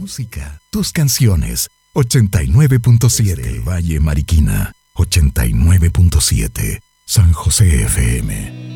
música, tus canciones. 89.7 Valle Mariquina, 89.7 San José FM.